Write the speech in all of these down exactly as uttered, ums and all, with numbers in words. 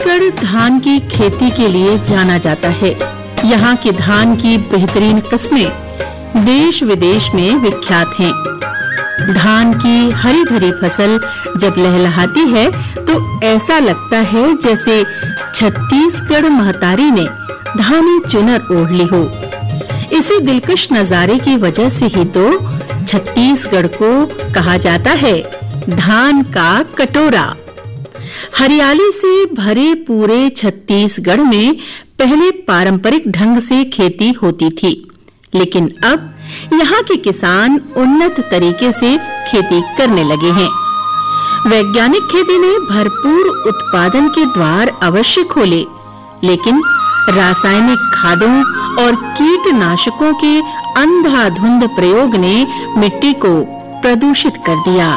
छत्तीसगढ़ धान की खेती के लिए जाना जाता है। यहाँ की धान की बेहतरीन किस्में देश विदेश में विख्यात हैं। धान की हरी भरी फसल जब लहलहाती है तो ऐसा लगता है जैसे छत्तीसगढ़ महतारी ने धानी चुनर ओढ़ ली हो। इसी दिलकश नजारे की वजह से ही तो छत्तीसगढ़ को कहा जाता है धान का कटोरा। हरियाली से भरे पूरे छत्तीसगढ़ में पहले पारंपरिक ढंग से खेती होती थी, लेकिन अब यहाँ के किसान उन्नत तरीके से खेती करने लगे हैं। वैज्ञानिक खेती ने भरपूर उत्पादन के द्वार अवश्य खोले, लेकिन रासायनिक खादों और कीटनाशकों के अंधाधुंध प्रयोग ने मिट्टी को प्रदूषित कर दिया।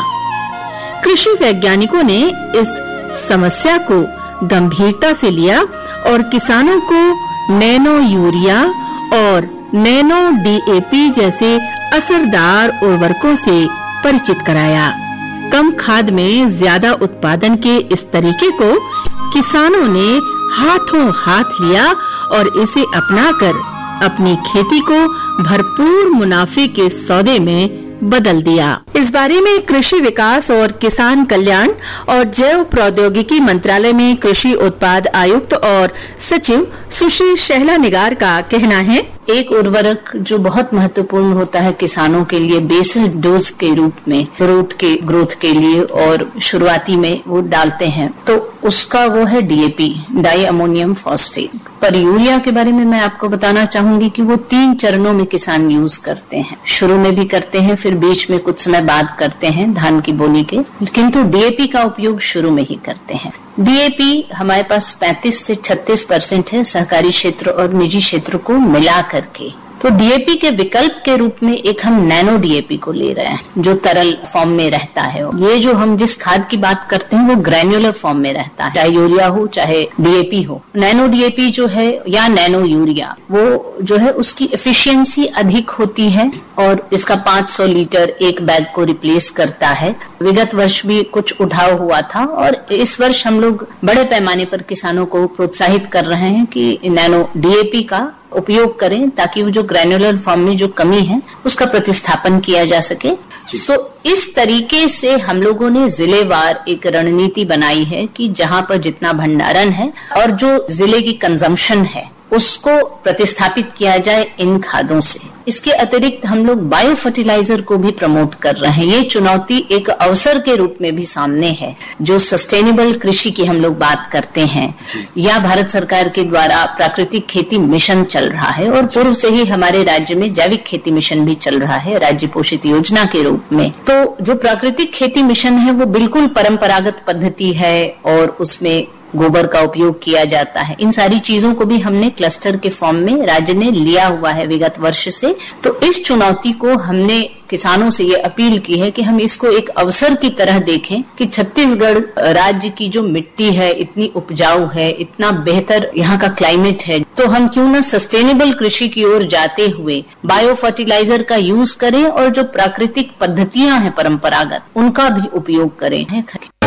कृषि वैज्ञानिकों ने इस समस्या को गंभीरता से लिया और किसानों को नैनो यूरिया और नैनो डीएपी जैसे असरदार उर्वरकों से परिचित कराया। कम खाद में ज्यादा उत्पादन के इस तरीके को किसानों ने हाथों हाथ लिया और इसे अपनाकर अपनी खेती को भरपूर मुनाफे के सौदे में बदल दिया। इस बारे में कृषि विकास और किसान कल्याण और जैव प्रौद्योगिकी मंत्रालय में कृषि उत्पाद आयुक्त और सचिव सुश्री शहला निगार का कहना है। एक उर्वरक जो बहुत महत्वपूर्ण होता है किसानों के लिए बेसल डोज के रूप में रूट के ग्रोथ के लिए और शुरुआती में वो डालते हैं, तो उसका वो है डीएपी, डाई अमोनियम फॉस्फेट। पर यूरिया के बारे में मैं आपको बताना चाहूंगी कि वो तीन चरणों में किसान यूज करते हैं। शुरू में भी करते हैं, फिर बीच में कुछ समय बाद करते हैं धान की बोनी के, किंतु डीएपी का उपयोग शुरू में ही करते हैं। डीएपी हमारे पास पैंतीस से छत्तीस परसेंट है सहकारी क्षेत्र और निजी क्षेत्र को मिला करके। तो डीएपी के विकल्प के रूप में एक हम नैनो डीएपी को ले रहे हैं जो तरल फॉर्म में रहता है। ये जो हम जिस खाद की बात करते हैं वो ग्रैन्युलर फॉर्म में रहता है, चाहे यूरिया हो चाहे डीएपी हो। नैनो डीएपी जो है या नैनो यूरिया वो जो है उसकी एफिशिएंसी अधिक होती है और इसका पाँच सौ लीटर एक बैग को रिप्लेस करता है। विगत वर्ष भी कुछ उठाव हुआ था और इस वर्ष हम लोग बड़े पैमाने पर किसानों को प्रोत्साहित कर रहे हैं कि नैनो डीएपी का उपयोग करें ताकि वो जो ग्रैन्युलर फॉर्म में जो कमी है उसका प्रतिस्थापन किया जा सके। सो इस तरीके से हम लोगों ने जिलेवार एक रणनीति बनाई है कि जहां पर जितना भंडारण है और जो जिले की कंजम्पशन है उसको प्रतिस्थापित किया जाए इन खादों से। इसके अतिरिक्त हम लोग बायो फर्टिलाइजर को भी प्रमोट कर रहे हैं। ये चुनौती एक अवसर के रूप में भी सामने है। जो सस्टेनेबल कृषि की हम लोग बात करते हैं या भारत सरकार के द्वारा प्राकृतिक खेती मिशन चल रहा है और पूर्व से ही हमारे राज्य में जैविक खेती मिशन भी चल रहा है राज्य पोषित योजना के रूप में। तो जो प्राकृतिक खेती मिशन है वो बिल्कुल परंपरागत पद्धति है और उसमें गोबर का उपयोग किया जाता है। इन सारी चीजों को भी हमने क्लस्टर के फॉर्म में राज्य ने लिया हुआ है विगत वर्ष से। तो इस चुनौती को हमने किसानों से ये अपील की है कि हम इसको एक अवसर की तरह देखें कि छत्तीसगढ़ राज्य की जो मिट्टी है इतनी उपजाऊ है, इतना बेहतर यहाँ का क्लाइमेट है, तो हम क्यों ना सस्टेनेबल कृषि की ओर जाते हुए बायो फर्टिलाइजर का यूज करें और जो प्राकृतिक पद्धतियां हैं परंपरागत उनका भी उपयोग करें।